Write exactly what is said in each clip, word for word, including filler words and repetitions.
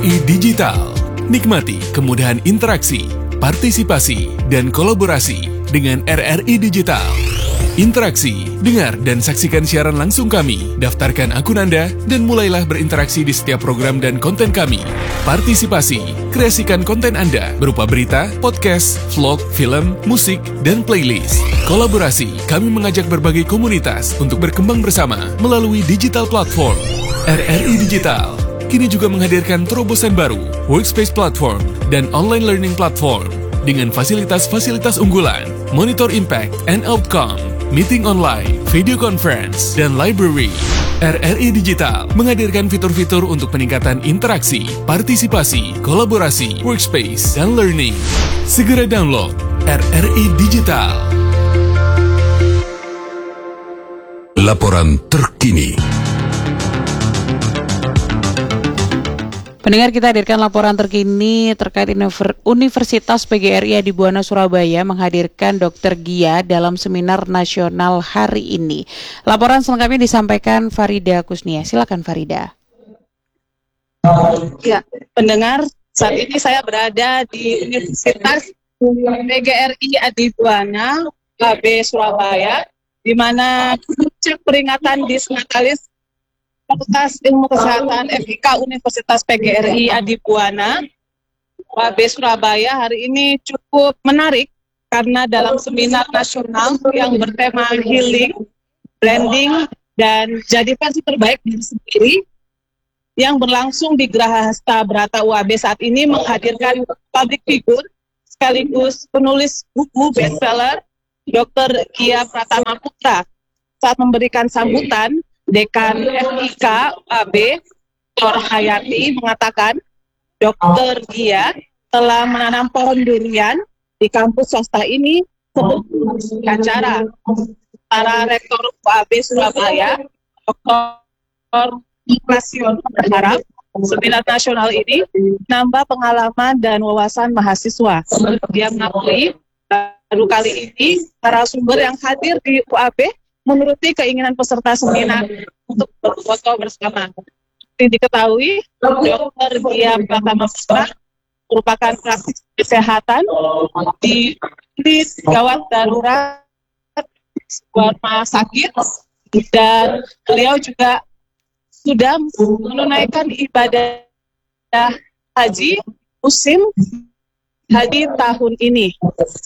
I Digital. Nikmati kemudahan interaksi, partisipasi, dan kolaborasi dengan R R I Digital. Interaksi, dengar dan saksikan siaran langsung kami, daftarkan akun Anda, dan mulailah berinteraksi di setiap program dan konten kami. Partisipasi, kreasikan konten Anda berupa berita, podcast, vlog, film, musik, dan playlist. Kolaborasi, kami mengajak berbagai komunitas untuk berkembang bersama melalui digital platform. R R I Digital kini juga menghadirkan terobosan baru, workspace platform, dan online learning platform dengan fasilitas-fasilitas unggulan, monitor impact and outcome, meeting online, video conference, dan library. R R I Digital menghadirkan fitur-fitur untuk peningkatan interaksi, partisipasi, kolaborasi, workspace, dan learning. Segera download R R I Digital. Laporan terkini. Pendengar, kita hadirkan laporan terkini terkait Universitas P G R I Adibuana Surabaya menghadirkan Dokter Gia dalam seminar nasional hari ini. Laporan selengkapnya disampaikan Farida Kusnia. Silakan Farida. Ya, pendengar, saat ini saya berada di Universitas P G R I Adibuana A B Surabaya, di mana puncak peringatan Disnatalis Fakultas Ilmu Kesehatan F I K Universitas P G R I Adibuana A B Surabaya hari ini cukup menarik karena dalam seminar nasional yang bertema healing, branding, dan jadi versi terbaik diri sendiri yang berlangsung di Geraha Hasta Brata U A B saat ini menghadirkan public figure sekaligus penulis buku bestseller Dokter Gia Pratama Putra. Saat memberikan sambutan, Dekan F I K U A B, Doktor Hayati, mengatakan Dokter Gia telah menanam pohon durian di kampus swasta ini sebelum acara. Para Rektor U A B Surabaya, Doktor Prasion, berharap seminar nasional ini menambah pengalaman dan wawasan mahasiswa. Dia mengakui baru kali ini para sumber yang hadir di U A B menuruti keinginan peserta seminar untuk berfoto bersama. Seperti diketahui, Dokter Gia Pratama Putra merupakan praktik kesehatan di unit gawat darurat sebuah rumah sakit, dan beliau juga sudah menunaikan ibadah haji musim haji tahun ini.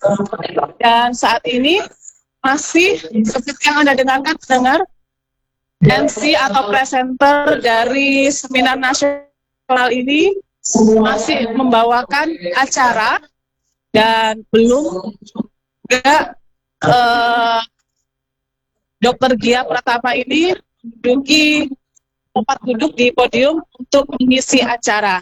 Dan saat ini masih seperti yang Anda dengarkan, pendengar, M C atau presenter dari seminar nasional ini masih membawakan acara, dan belum juga uh, Dokter Gia Pratama ini menduduki tempat duduk di podium untuk mengisi acara.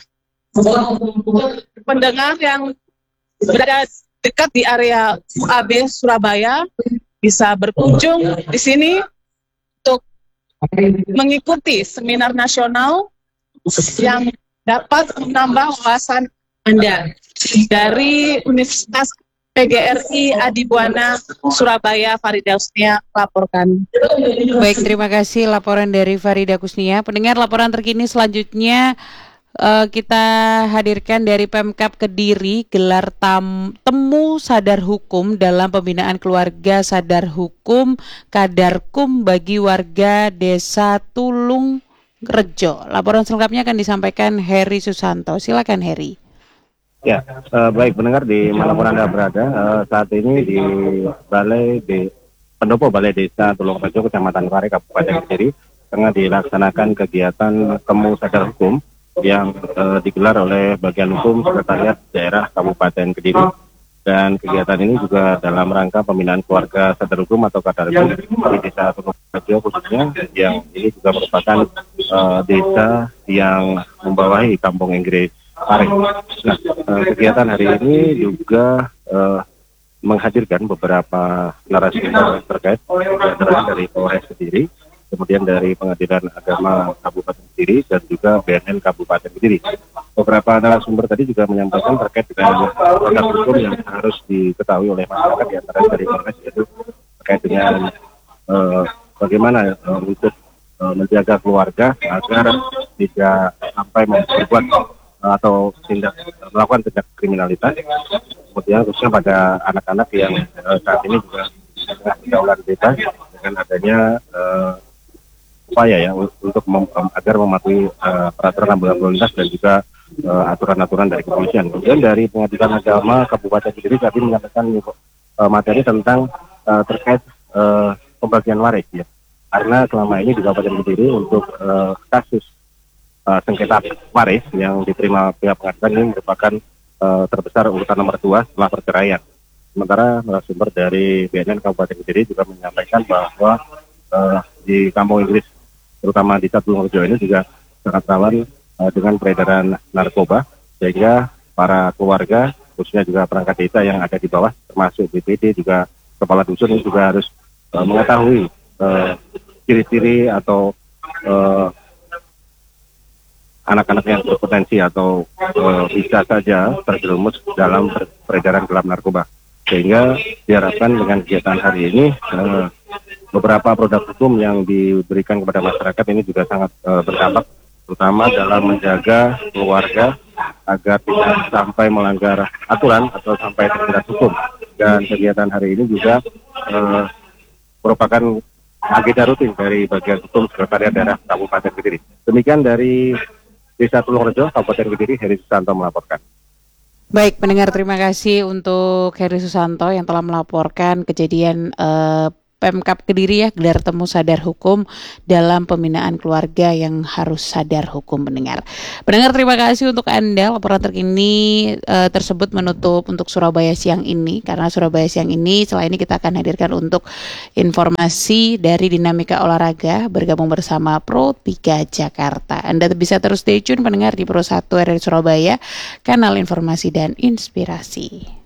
Pendengar yang berada dekat di area U A B Surabaya bisa berkunjung di sini untuk mengikuti seminar nasional yang dapat menambah wawasan Anda. Dari Universitas P G R I Adibuana Surabaya, Farida Kusnia laporkan. Baik, terima kasih laporan dari Farida Kusnia. Pendengar, laporan terkini selanjutnya Uh, kita hadirkan dari Pemkab Kediri, gelar tam, temu sadar hukum dalam pembinaan keluarga sadar hukum Kadarkum bagi warga Desa Tulung Rejo. Laporan selengkapnya akan disampaikan Heri Susanto. Silakan Heri. Ya, uh, baik pendengar di manapun Anda berada, uh, saat ini di Balai di Pendopo Balai Desa Tulung Rejo, Kecamatan Klare, Kabupaten Kediri, tengah dilaksanakan kegiatan temu sadar hukum yang uh, digelar oleh Bagian Hukum Sekretariat Daerah Kabupaten Kediri. Dan kegiatan ini juga dalam rangka pembinaan keluarga sadar hukum atau Kadarkum di Desa Tulung Rejo khususnya, yang ini juga merupakan uh, desa yang membawahi Kampung Inggris Pare. Nah, uh, kegiatan hari ini juga uh, menghadirkan beberapa narasumber terkait, dari Polres Kediri, kemudian dari Pengadilan Agama Kabupaten Kediri, dan juga B N N Kabupaten Kediri. Beberapa narasumber tadi juga menyampaikan terkait dengan produk hukum yang harus diketahui oleh masyarakat, di antara dari Polres, yaitu terkait dengan uh, bagaimana uh, untuk uh, menjaga keluarga agar tidak sampai membuat atau tindak melakukan tindak kriminalitas, kemudian khususnya pada anak-anak yang uh, saat ini juga tengah pergaulan bebas dengan adanya uh, upaya ya untuk mem agar mematuhi uh, peraturan lalu lintas dan juga uh, aturan-aturan dari kepolisian. Kemudian dari Pengadilan Agama Kabupaten Kediri tadi menyatakan uh, materi tentang uh, terkait uh, pembagian waris ya. Karena selama ini di Kabupaten Kediri untuk uh, kasus uh, sengketa waris yang diterima pihak pengadilan ini merupakan uh, terbesar urutan nomor dua setelah perceraian. Sementara narasumber dari B N N Kabupaten Kediri juga menyampaikan bahwa uh, di kampung Inggris, terutama di Tulungagung ini juga sangat rawan uh, dengan peredaran narkoba, sehingga para keluarga, khususnya juga perangkat desa yang ada di bawah, termasuk B P D juga kepala dusun ini juga harus uh, mengetahui uh, ciri-ciri atau uh, anak-anak yang berpotensi atau uh, bisa saja terjerumus dalam peredaran gelap narkoba. Sehingga diharapkan dengan kegiatan hari ini uh, beberapa produk hukum yang diberikan kepada masyarakat ini juga sangat uh, berdampak, terutama dalam menjaga keluarga agar tidak sampai melanggar aturan atau sampai terjerat hukum. Dan kegiatan hari ini juga uh, merupakan agenda rutin dari bagian hukum Sekretariat Daerah Kabupaten Kediri. Demikian dari Desa Tulungagung, Kabupaten Kediri, Heri Susanto melaporkan. Baik, pendengar, terima kasih untuk Heri Susanto yang telah melaporkan kejadian uh, Pemkab Kediri ya, gelar temu sadar hukum dalam pembinaan keluarga yang harus sadar hukum. Pendengar, pendengar terima kasih untuk Anda. Laporan terkini uh, tersebut menutup untuk Surabaya siang ini, karena Surabaya siang ini setelah ini kita akan hadirkan untuk informasi dari dinamika olahraga bergabung bersama Pro tiga Jakarta. Anda bisa terus stay tune pendengar di Pro satu R R I Surabaya, kanal informasi dan inspirasi.